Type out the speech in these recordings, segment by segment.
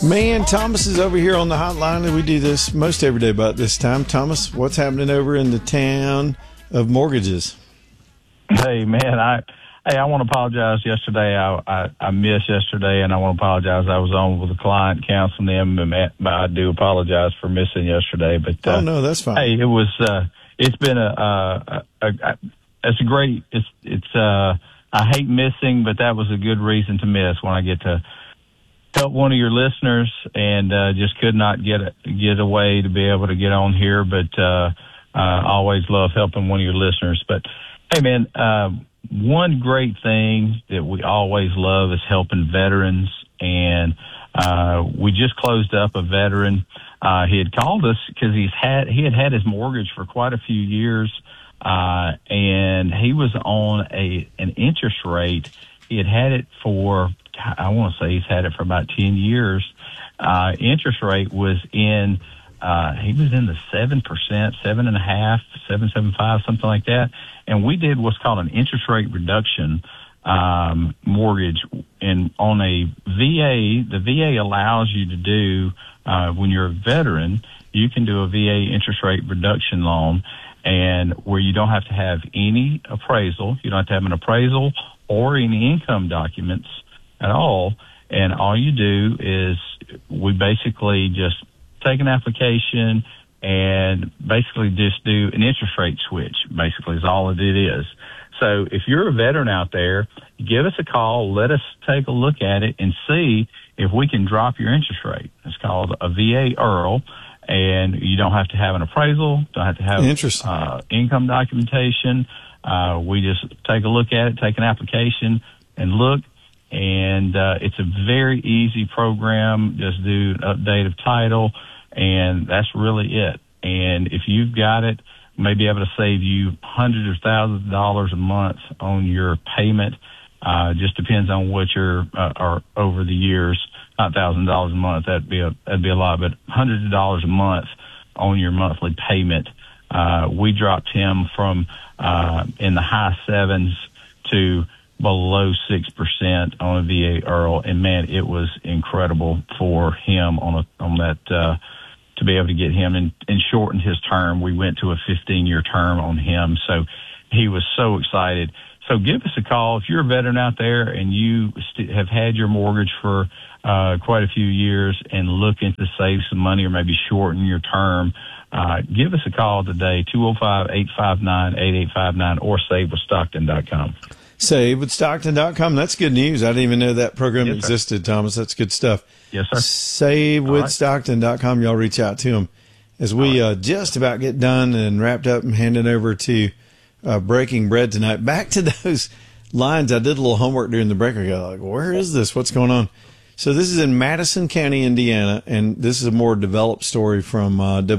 Man, Thomas is over here on the hotline, and we do this most every day about this time. Thomas, what's happening over in the town of mortgages? Hey, man, I want to apologize. Yesterday, I missed yesterday, and I want to apologize. I was on with a client counseling them, but I do apologize for missing yesterday. But oh no, that's fine. Hey, it was. It's been it's a great. I hate missing, but that was a good reason to miss when I get to help one of your listeners, and just could not get away to be able to get on here. But I always love helping one of your listeners. But hey, man, one great thing that we always love is helping veterans, and we just closed up a veteran. He had called us because he had his mortgage for quite a few years, and he was on an interest rate. He had it for, I want to say he's had it for about 10 years. Interest rate was he was in the 7%, 7.5%, 7.75%, something like that. And we did what's called an interest rate reduction mortgage. And on a VA, the VA allows you to do, when you're a veteran, you can do a VA interest rate reduction loan, and where you don't have to have any appraisal. You don't have to have an appraisal or any income documents at all. And all you do is we basically just take an application and basically just do an interest rate switch, basically is all it is. So if you're a veteran out there, give us a call, let us take a look at it and see if we can drop your interest rate. It's called a VA IRRRL, and you don't have to have an appraisal, don't have to have income documentation. We just take a look at it, take an application and look, and it's a very easy program. Just do an update of title, and that's really it. And if you've got it, may be able to save you hundreds of thousands of dollars a month on your payment. Just depends on what your are over the years. Not $1,000 a month. That'd be a lot, but hundreds of dollars a month on your monthly payment. We dropped him from in the high sevens to below 6% on a VA IRRRL, and man, it was incredible for him on that to be able to get him and shorten his term. We went to a 15-year term on him, so he was so excited. So give us a call if you're a veteran out there and you have had your mortgage for quite a few years and looking to save some money or maybe shorten your term. Give us a call today, 205-859-8859, or savewithstockton.com. SaveWithStockton.com. That's good news. I didn't even know that program existed, Thomas. That's good stuff. Yes, sir. SaveWithStockton.com. Y'all reach out to them. As we just about get done and wrapped up and handing over to Breaking Bread tonight. Back to those lines. I did a little homework during the break. I go, like, where is this? What's going on? So this is in Madison County, Indiana, and this is a more developed story from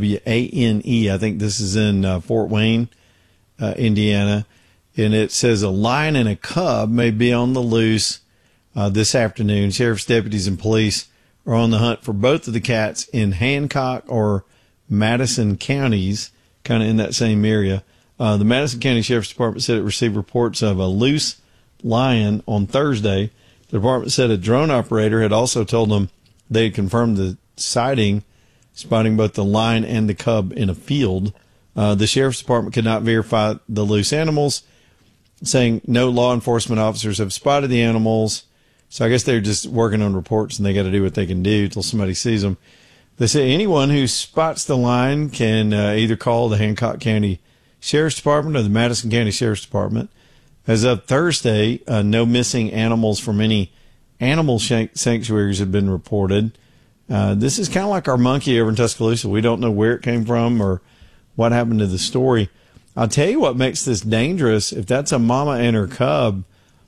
WANE. I think this is in Fort Wayne, Indiana. And it says a lion and a cub may be on the loose this afternoon. Sheriff's deputies and police are on the hunt for both of the cats in Hancock or Madison counties, kind of in that same area. The Madison County Sheriff's Department said it received reports of a loose lion on Thursday. The department said a drone operator had also told them they had confirmed the sighting, spotting both the lion and the cub in a field. The Sheriff's Department could not verify the loose animals, saying no law enforcement officers have spotted the animals. So I guess they're just working on reports, and they got to do what they can do until somebody sees them. They say anyone who spots the lion can either call the Hancock County Sheriff's Department or the Madison County Sheriff's Department. As of Thursday, no missing animals from any animal sanctuaries have been reported. This is kind of like our monkey over in Tuscaloosa. We don't know where it came from or what happened to the story. I'll tell you what makes this dangerous. If that's a mama and her cub,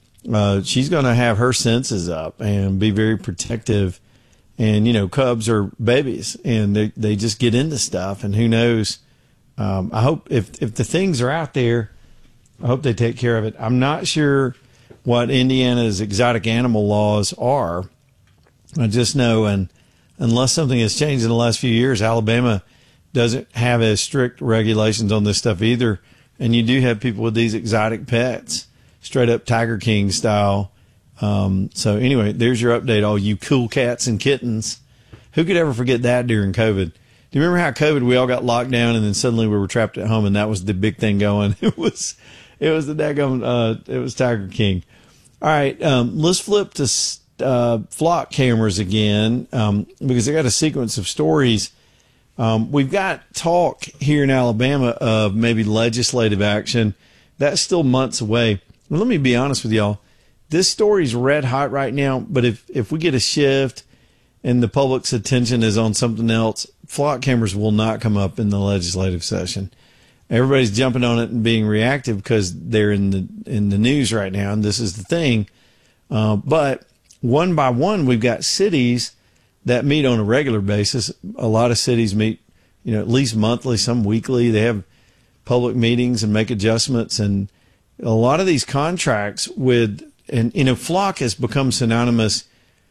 she's going to have her senses up and be very protective. And, you know, cubs are babies, and they just get into stuff, and who knows. I hope if the things are out there, I hope they take care of it. I'm not sure what Indiana's exotic animal laws are. I just know, and unless something has changed in the last few years, Alabama doesn't have as strict regulations on this stuff either. And you do have people with these exotic pets, straight up Tiger King style. So anyway, there's your update, all you cool cats and kittens. Who could ever forget that during COVID? Do you remember how COVID, we all got locked down and then suddenly we were trapped at home and that was the big thing going? It was the daggone, it was Tiger King. All right. Let's flip to flock cameras again, because I got a sequence of stories. We've got talk here in Alabama of maybe legislative action. That's still months away. Well, let me be honest with y'all. This story's red hot right now, but if we get a shift and the public's attention is on something else, flock cameras will not come up in the legislative session. Everybody's jumping on it and being reactive because they're in the news right now, and this is the thing. But one by one, we've got cities that meet on a regular basis. A lot of cities meet, at least monthly, some weekly. They have public meetings and make adjustments, and a lot of these contracts flock has become synonymous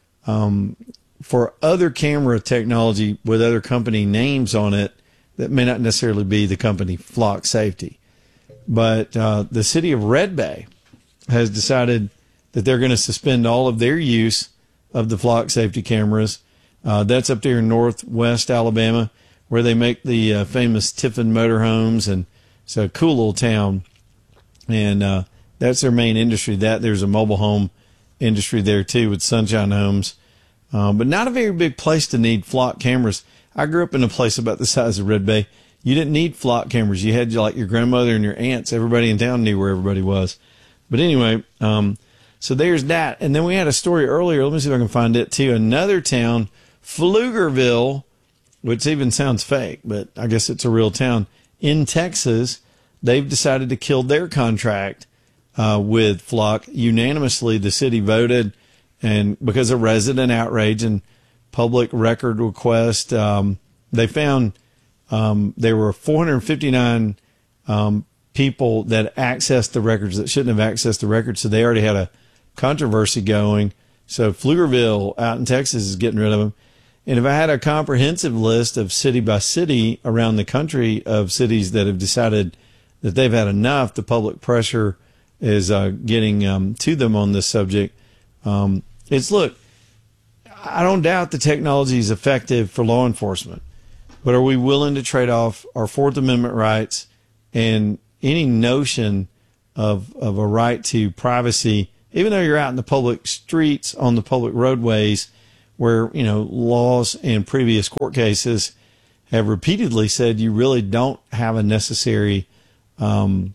for other camera technology with other company names on it that may not necessarily be the company Flock Safety. But the city of Red Bay has decided that they're going to suspend all of their use of the Flock Safety cameras. That's up there in northwest Alabama, where they make the famous Tiffin motorhomes, and it's a cool little town. And that's their main industry. There's a mobile home industry there too with Sunshine Homes. But not a very big place to need flock cameras. I grew up in a place about the size of Red Bay. You didn't need flock cameras. You had like your grandmother and your aunts. Everybody in town knew where everybody was. But anyway, so there's that. And then we had a story earlier. Let me see if I can find it too. Another town, Pflugerville, which even sounds fake, but I guess it's a real town in Texas. They've decided to kill their contract with Flock. Unanimously, the city voted, and because of resident outrage and public record request, they found there were 459 people that accessed the records that shouldn't have accessed the records, so they already had a controversy going. So Pflugerville out in Texas is getting rid of them. And if I had a comprehensive list of city by city around the country of cities that have decided that they've had enough, the public pressure is getting to them on this subject. Look, I don't doubt the technology is effective for law enforcement, but are we willing to trade off our Fourth Amendment rights and any notion of a right to privacy, even though you're out in the public streets, on the public roadways, where, laws and previous court cases have repeatedly said you really don't have a necessary, right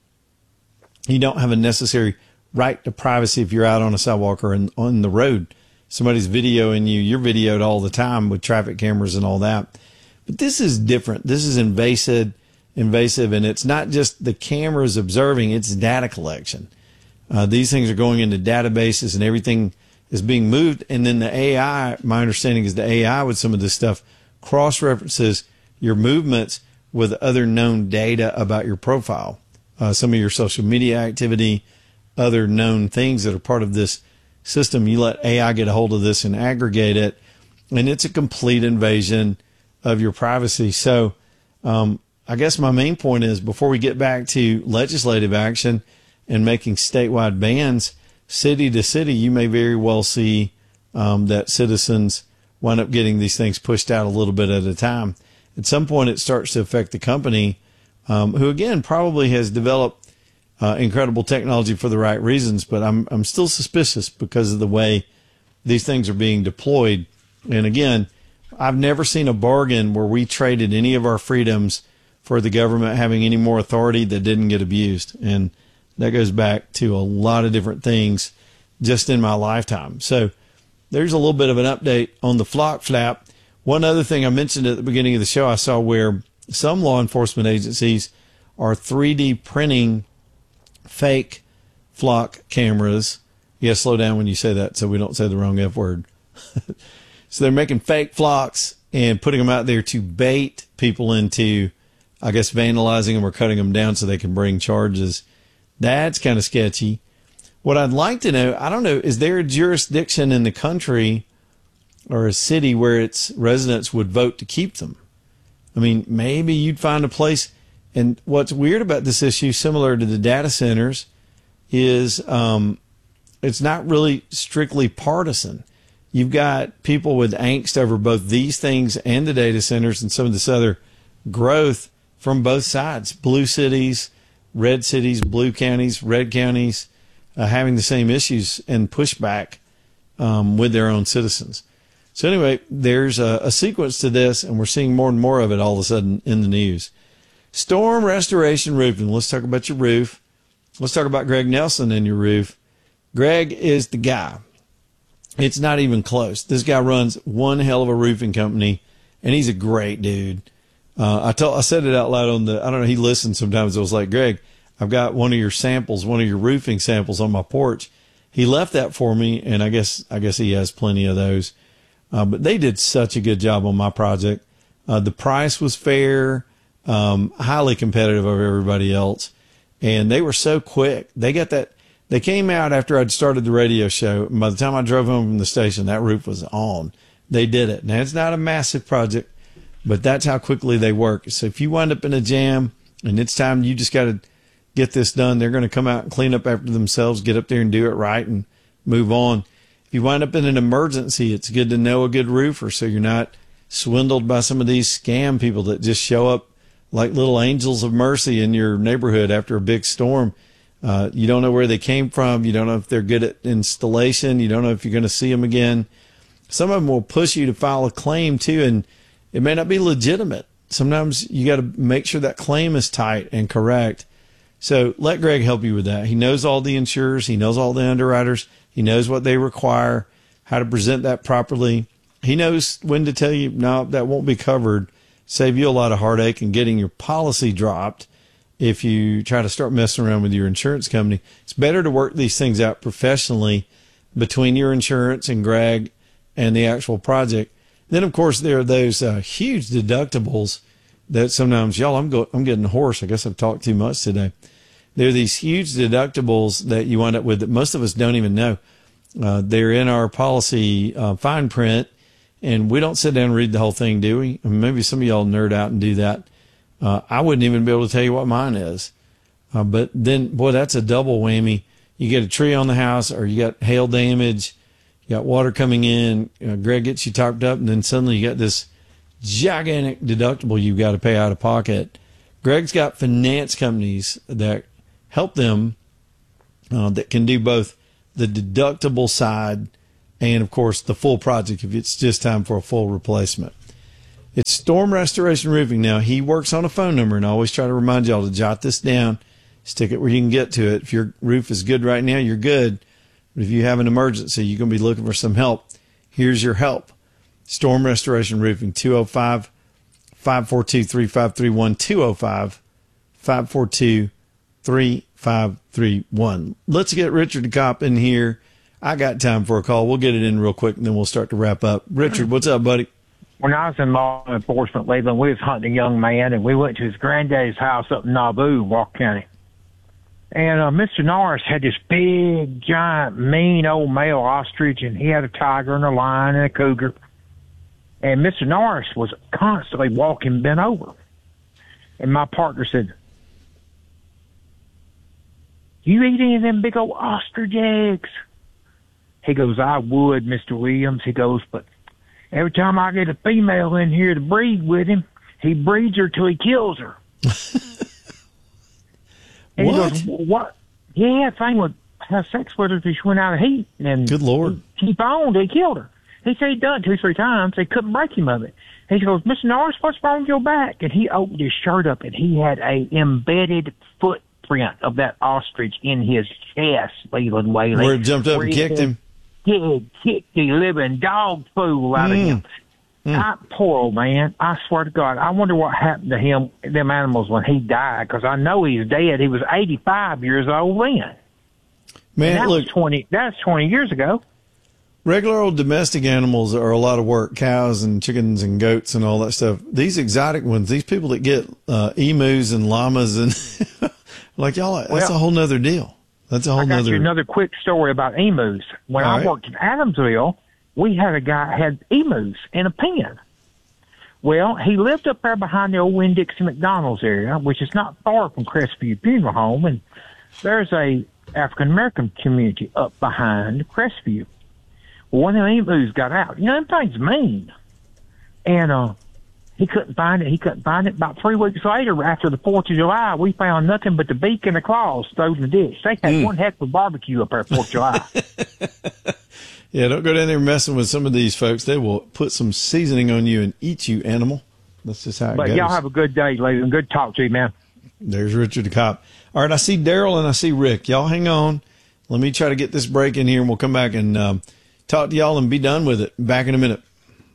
to privacy if you're out on a sidewalk or on the road. Somebody's videoing you. You're videoed all the time with traffic cameras and all that. But this is different. This is invasive, and it's not just the cameras observing, it's data collection. These things are going into databases and everything is being moved. And then the AI, my understanding is the AI with some of this stuff cross-references your movements with other known data about your profile, some of your social media activity, other known things that are part of this system. You let AI get a hold of this and aggregate it, and it's a complete invasion of your privacy. So I guess my main point is, before we get back to legislative action and making statewide bans, city to city, you may very well see that citizens wind up getting these things pushed out a little bit at a time. At some point, it starts to affect the company, who again probably has developed incredible technology for the right reasons, but I'm still suspicious because of the way these things are being deployed. And again, I've never seen a bargain where we traded any of our freedoms for the government having any more authority that didn't get abused. And that goes back to a lot of different things just in my lifetime. So there's a little bit of an update on the Flock Flap. One other thing I mentioned at the beginning of the show, I saw where some law enforcement agencies are 3D printing fake flock cameras. You gotta slow down when you say that so we don't say the wrong F word. So they're making fake flocks and putting them out there to bait people into, I guess, vandalizing them or cutting them down so they can bring charges. That's kind of sketchy. What I'd like to know, I don't know, is there a jurisdiction in the country or a city where its residents would vote to keep them? I mean, maybe you'd find a place. And what's weird about this issue, similar to the data centers, is it's not really strictly partisan. You've got people with angst over both these things and the data centers and some of this other growth from both sides. Blue cities, red cities, blue counties, red counties, having the same issues and pushback with their own citizens. So anyway, there's a sequence to this, and we're seeing more and more of it all of a sudden in the news. Storm Restoration Roofing. Let's talk about your roof. Let's talk about Greg Nelson and your roof. Greg is the guy. It's not even close. This guy runs one hell of a roofing company, and he's a great dude. I said it out loud on I don't know, he listens sometimes. I was like, Greg, I've got one of your samples, one of your roofing samples on my porch. He left that for me, and I guess he has plenty of those. But they did such a good job on my project. The price was fair, highly competitive over everybody else, and they were so quick. They got that. They came out after I'd started the radio show, and by the time I drove home from the station, that roof was on. They did it. Now, it's not a massive project, but that's how quickly they work. So if you wind up in a jam and it's time you just got to get this done, they're going to come out and clean up after themselves, get up there and do it right and move on. If you wind up in an emergency, it's good to know a good roofer so you're not swindled by some of these scam people that just show up like little angels of mercy in your neighborhood after a big storm. You don't know where they came from. You don't know if they're good at installation. You don't know if you're going to see them again. Some of them will push you to file a claim too, and it may not be legitimate. Sometimes you got to make sure that claim is tight and correct. So let Greg help you with that. He knows all the insurers. He knows all the underwriters. He knows what they require, how to present that properly. He knows when to tell you, no, that won't be covered. Save you a lot of heartache and getting your policy dropped if you try to start messing around with your insurance company. It's better to work these things out professionally between your insurance and Greg and the actual project. Then, of course, there are those huge deductibles that sometimes, y'all, I'm getting hoarse. I guess I've talked too much today. There are these huge deductibles that you wind up with that most of us don't even know. They're in our policy fine print, and we don't sit down and read the whole thing, do we? I mean, maybe some of y'all nerd out and do that. I wouldn't even be able to tell you what mine is. But then, boy, that's a double whammy. You get a tree on the house, or you got hail damage, you got water coming in, Greg gets you topped up, and then suddenly you got this gigantic deductible you've got to pay out of pocket. Greg's got finance companies that help them that can do both the deductible side and, of course, the full project if it's just time for a full replacement. It's Storm Restoration Roofing. Now, he works on a phone number, and I always try to remind y'all to jot this down, stick it where you can get to it. If your roof is good right now, you're good. But if you have an emergency, you're going to be looking for some help. Here's your help. Storm Restoration Roofing, 205-542-3531, 205-542-3531. Let's get Richard the Cop in here. I got time for a call. We'll get it in real quick, and then we'll start to wrap up. Richard, what's up, buddy? When I was in law enforcement, Leland, we was hunting a young man, and we went to his granddaddy's house up in Nauvoo, Walker County. And Mr. Norris had this big, giant, mean old male ostrich, and he had a tiger and a lion and a cougar. And Mr. Norris was constantly walking bent over. And my partner said, "You eat any of them big old ostrich eggs?" He goes, "I would, Mr. Williams." He goes, "But every time I get a female in here to breed with him, he breeds her till he kills her." And what? He goes, "What?" Yeah, thing would have sex with her till she went out of heat. And good Lord. He found he killed her. He said he'd done it 2-3 times. They couldn't break him of it. He goes, "Mr. Norris, what's wrong with your back?" And he opened his shirt up, and he had a embedded footprint of that ostrich in his chest, Leland Whaley. Where it jumped up and kicked him? Yeah, kicked the living dog fool out of him. Poor old man. I swear to God, I wonder what happened to him, them animals, when he died, because I know he's dead. He was 85 years old then. Man, that look, was 20 years ago. Regular old domestic animals are a lot of work, cows and chickens and goats and all that stuff. These exotic ones, these people that get emus and llamas and like y'all, that's a whole nother deal. That's a whole nother. I got you another quick story about emus. When I worked in Adamsville, we had a guy had emus in a pen. Well, he lived up there behind the old Winn-Dixie McDonald's area, which is not far from Crestview Funeral Home, and there's a African-American community up behind Crestview. Well, one of them emus got out. You know, them things mean. And he couldn't find it. About 3 weeks later, after the 4th of July, we found nothing but the beak and the claws thrown in the ditch. They had one heck of a barbecue up there 4th of July. Yeah, don't go down there messing with some of these folks. They will put some seasoning on you and eat you, animal. That's just how it goes. But y'all have a good day, ladies, and good to talk to you, man. There's Richard the Cop. All right, I see Daryl and I see Rick. Y'all hang on. Let me try to get this break in here, and we'll come back and talk to y'all and be done with it. Back in a minute.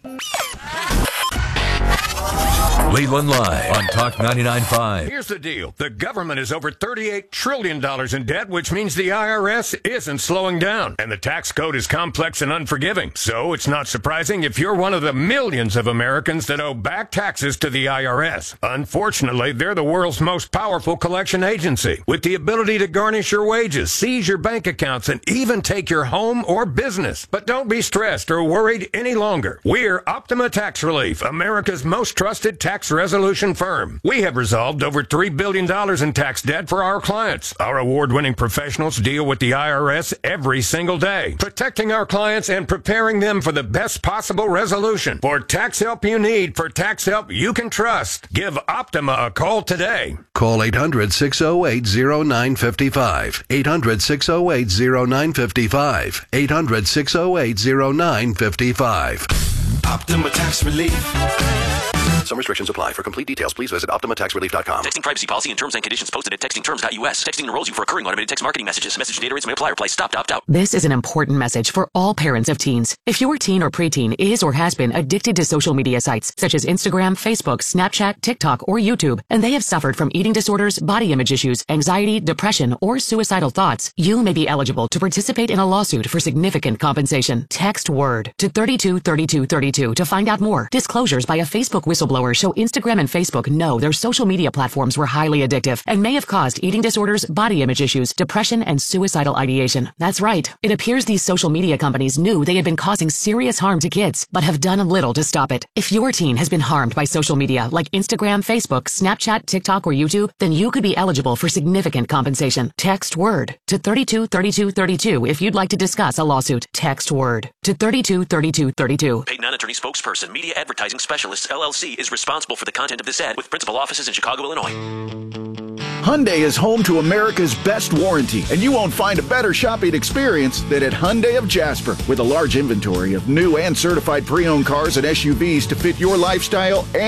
Cleveland Live on Talk 99.5. Here's the deal. The government is over $38 trillion in debt, which means the IRS isn't slowing down. And the tax code is complex and unforgiving. So it's not surprising if you're one of the millions of Americans that owe back taxes to the IRS. Unfortunately, they're the world's most powerful collection agency, with the ability to garnish your wages, seize your bank accounts, and even take your home or business. But don't be stressed or worried any longer. We're Optima Tax Relief, America's most trusted tax resolution firm. We have resolved over $3 billion in tax debt for our clients. Our award-winning professionals deal with the IRS every single day, protecting our clients and preparing them for the best possible resolution. For tax help you need, for tax help you can trust, give Optima a call today. Call 800-608-0955. 800-608-0955. 800-608-0955. Optima Tax Relief. Some restrictions apply. For complete details, please visit OptimaTaxRelief.com. Texting privacy policy and terms and conditions posted at textingterms.us. Texting enrolls you for recurring automated text marketing messages. Message data rates may apply or apply. Stop to opt out. This is an important message for all parents of teens. If your teen or preteen is or has been addicted to social media sites such as Instagram, Facebook, Snapchat, TikTok, or YouTube, and they have suffered from eating disorders, body image issues, anxiety, depression, or suicidal thoughts, you may be eligible to participate in a lawsuit for significant compensation. Text WORD to 323232 to find out more. Disclosures by a Facebook whistleblower show Instagram and Facebook know their social media platforms were highly addictive and may have caused eating disorders, body image issues, depression, and suicidal ideation. That's right. It appears these social media companies knew they had been causing serious harm to kids, but have done little to stop it. If your teen has been harmed by social media like Instagram, Facebook, Snapchat, TikTok, or YouTube, then you could be eligible for significant compensation. Text WORD to 323232 if you'd like to discuss a lawsuit. Text WORD to 323232. Paid non-attorney spokesperson, Media Advertising Specialists, LLC, is responsible for the content of this ad with principal offices in Chicago, Illinois. Hyundai is home to America's best warranty, and you won't find a better shopping experience than at Hyundai of Jasper. With a large inventory of new and certified pre-owned cars and SUVs to fit your lifestyle and